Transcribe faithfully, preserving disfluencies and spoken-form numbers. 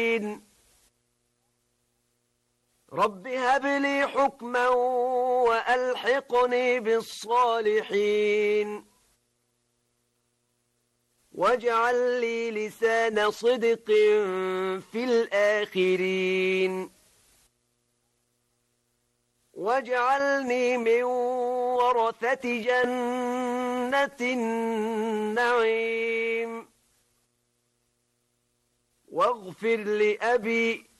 رب هب لي حكما وألحقني بالصالحين واجعل لي لسان صدق في الآخرين واجعلني من ورثة جنة النعيم واغفر لأبي